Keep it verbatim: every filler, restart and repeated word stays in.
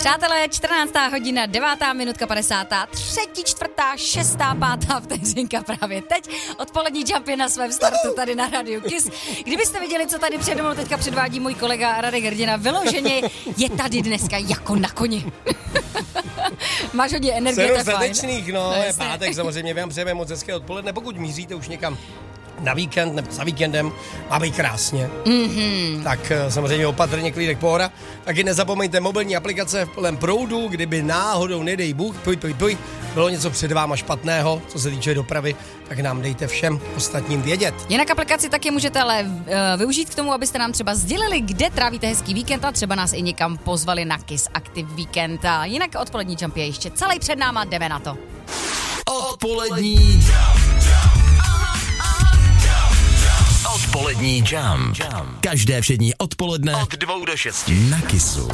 Přátelé, čtrnáctá hodina, devátá minutka, padesátá, třetí, čtvrtá, šestá, pátá vteřinka právě teď. Odpolední jump je na svém startu tady na Rádiu Kiss. Kdybyste viděli, co tady přede mnou teďka předvádí můj kolega Radek Hrdina, vyloženě je tady dneska jako na koni. Máš hodně energie, to je fajn. Statečných, no, no je pátek, samozřejmě vám přejeme moc hezké odpoledne, pokud míříte už někam na víkend nebo za víkendem, má být krásně. Mm-hmm. Tak samozřejmě opatrně klídek pohora. Taky nezapomeňte mobilní aplikace v plném proudu, kdyby náhodou, nedej Bůh, poj, poj, poj, bylo něco před váma špatného, co se týče dopravy, tak nám dejte všem ostatním vědět. Jinak aplikaci taky můžete ale uh, využít k tomu, abyste nám třeba sdělili, kde trávíte hezký víkend a třeba nás i někam pozvali na Kiss Active Weekend. A jinak odpolední jump je ještě celý před náma, jdeme na to. Odpolední Odpolední jump. Každé všední odpoledne od dvou do šesti na Kissu.